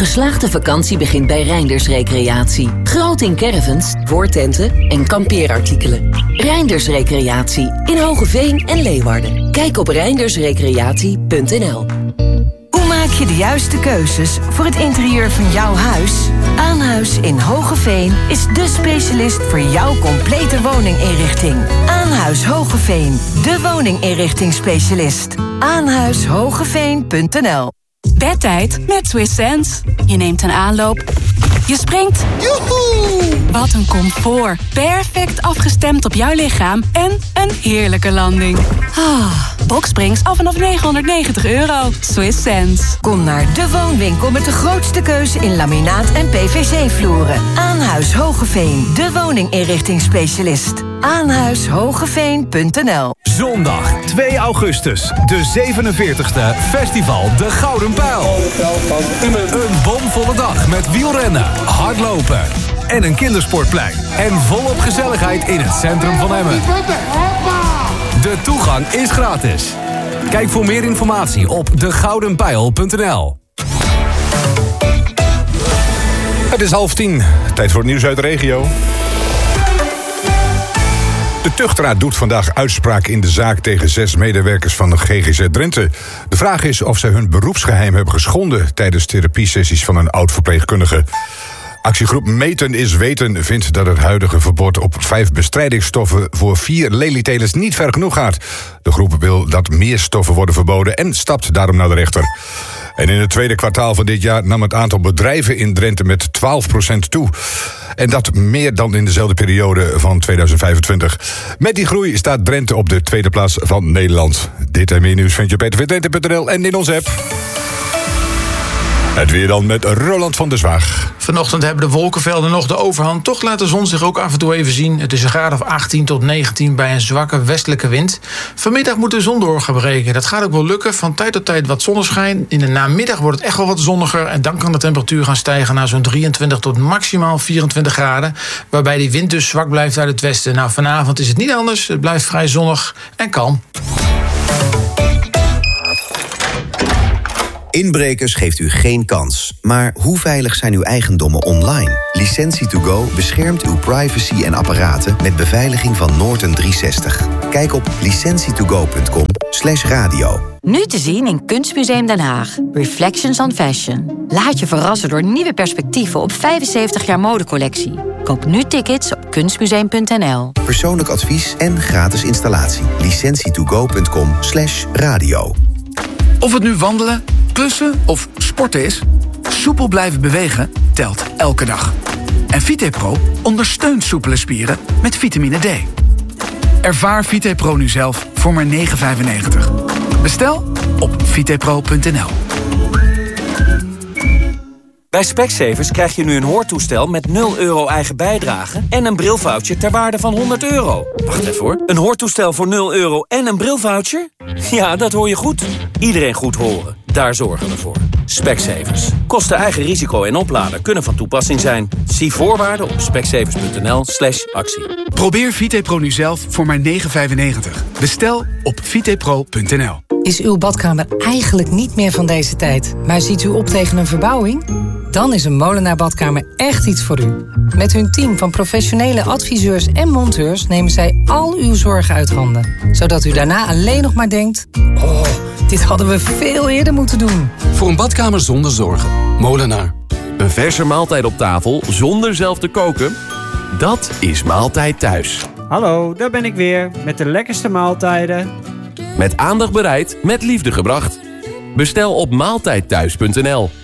geslaagde vakantie begint bij Reinders Recreatie. Groot in caravans, voortenten en kampeerartikelen. Reinders Recreatie in Hoogeveen en Leeuwarden. Kijk op reindersrecreatie.nl. Hoe maak je de juiste keuzes voor het interieur van jouw huis? Aanhuis in Hoogeveen is dé specialist voor jouw complete woninginrichting. Aanhuis Hoogeveen, de woninginrichtingsspecialist. Aanhuishogeveen.nl. Bedtijd met Swiss Sense. Je neemt een aanloop. Je springt. Joehoe! Wat een comfort. Perfect afgestemd op jouw lichaam. En een heerlijke landing. Boxsprings al vanaf €990. Swiss Sense. Kom naar de woonwinkel met de grootste keuze in laminaat en PVC-vloeren. Aanhuis Hoogeveen, de woninginrichtingsspecialist. Aanhuishogeveen.nl. Zondag 2 augustus, de 47e Festival De Gouden Pijl. Een bomvolle dag met wielrennen, hardlopen en een kindersportplein. En volop gezelligheid in het centrum van Emmen. De toegang is gratis. Kijk voor meer informatie op degoudenpijl.nl. Het is 9:30. Tijd voor het nieuws uit de regio. De tuchtraad doet vandaag uitspraak in de zaak tegen 6 medewerkers van de GGZ Drenthe. De vraag is of zij hun beroepsgeheim hebben geschonden tijdens therapiesessies van een oud-verpleegkundige. Actiegroep Meten is Weten vindt dat het huidige verbod op 5 bestrijdingsstoffen voor 4 lelietelers niet ver genoeg gaat. De groep wil dat meer stoffen worden verboden en stapt daarom naar de rechter. En in het tweede kwartaal van dit jaar nam het aantal bedrijven in Drenthe met 12% toe. En dat meer dan in dezelfde periode van 2025. Met die groei staat Drenthe op de tweede plaats van Nederland. Dit en meer nieuws vind je op rtvdrenthe.nl en in onze app. Het weer dan met Roland van der Zwaag. Vanochtend hebben de wolkenvelden nog de overhand. Toch laat de zon zich ook af en toe even zien. Het is een graad of 18 tot 19 bij een zwakke westelijke wind. Vanmiddag moet de zon door gaan breken. Dat gaat ook wel lukken. Van tijd tot tijd wat zonneschijn. In de namiddag wordt het echt wel wat zonniger. En dan kan de temperatuur gaan stijgen naar zo'n 23 tot maximaal 24 graden. Waarbij die wind dus zwak blijft uit het westen. Nou, vanavond is het niet anders. Het blijft vrij zonnig en kalm. Inbrekers geeft u geen kans. Maar hoe veilig zijn uw eigendommen online? Licentie2Go beschermt uw privacy en apparaten met beveiliging van Norton 360. Kijk op licentietogo.com/radio. Nu te zien in Kunstmuseum Den Haag. Reflections on Fashion. Laat je verrassen door nieuwe perspectieven op 75 jaar modecollectie. Koop nu tickets op kunstmuseum.nl. Persoonlijk advies en gratis installatie. licentietogo.com/radio. Of het nu wandelen, klussen of sporten is, soepel blijven bewegen telt elke dag. En VitePro ondersteunt soepele spieren met vitamine D. Ervaar VitePro nu zelf voor maar €9,95. Bestel op vitepro.nl. Bij Specsavers krijg je nu een hoortoestel met €0 eigen bijdrage en een brilvoucher ter waarde van €100. Wacht even hoor. Een hoortoestel voor €0 en een brilvoucher? Ja, dat hoor je goed. Iedereen goed horen. Daar zorgen we voor. Specsavers. Kosten eigen risico en oplader kunnen van toepassing zijn. Zie voorwaarden op specsavers.nl/actie. Probeer VitePro nu zelf voor maar €9,95. Bestel op vitepro.nl. Is uw badkamer eigenlijk niet meer van deze tijd, maar ziet u op tegen een verbouwing? Dan is een Molenaar Badkamer echt iets voor u. Met hun team van professionele adviseurs en monteurs nemen zij al uw zorgen uit handen. Zodat u daarna alleen nog maar denkt: oh, dit hadden we veel eerder moeten doen. Voor een badkamer zonder zorgen. Molenaar. Een verse maaltijd op tafel zonder zelf te koken? Dat is Maaltijd Thuis. Hallo, daar ben ik weer met de lekkerste maaltijden. Met aandacht bereid, met liefde gebracht. Bestel op maaltijdthuis.nl.